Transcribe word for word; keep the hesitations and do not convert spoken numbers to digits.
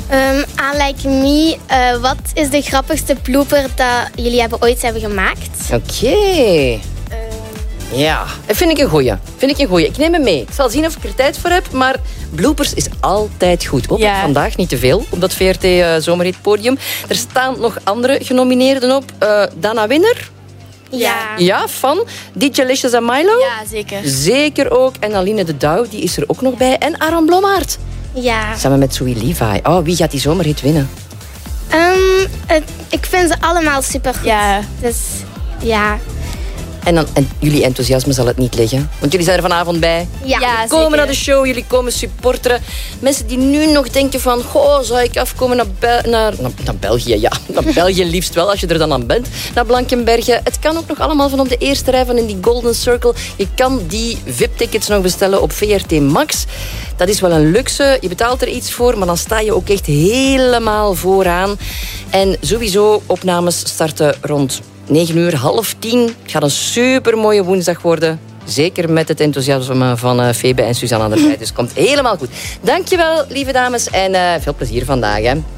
Um, I Like Me, uh, wat is de grappigste blooper dat jullie hebben ooit hebben gemaakt? Oké. Okay. Ja, dat vind ik een goeie. Vind ik een goeie. Ik neem hem mee. Ik zal zien of ik er tijd voor heb, maar bloopers is altijd goed. Ook ja. vandaag niet te veel op dat V R T uh, Zomerhit podium. Er staan nog andere genomineerden op. Uh, Dana Winner. Ja. Ja, van D J Licious en Milo. Ja, zeker. Zeker ook. En Aline de Douw, die is er ook nog bij. En Aaron Blommaert. Ja. Samen met Zoe Levi. Oh, wie gaat die Zomerhit winnen? Um, het, ik vind ze allemaal supergoed. Ja. Dus ja... En, dan, en jullie enthousiasme zal het niet liggen. Want jullie zijn er vanavond bij. Ja, ja jullie komen zeker. naar de show, jullie komen supporteren. Mensen die nu nog denken van... Goh, zou ik afkomen naar, Bel- naar, naar, naar België? Ja, naar België liefst wel, als je er dan aan bent. Naar Blankenberge. Het kan ook nog allemaal van op de eerste rij van in die Golden Circle. Je kan die V I P-tickets nog bestellen op V R T Max. Dat is wel een luxe. Je betaalt er iets voor, maar dan sta je ook echt helemaal vooraan. En sowieso, opnames starten rond... negen uur, half tien. Het gaat een supermooie woensdag worden. Zeker met het enthousiasme van uh, Febe en Suzanne erbij. Dus het komt helemaal goed. Dankjewel, lieve dames. En uh, veel plezier vandaag. Hè.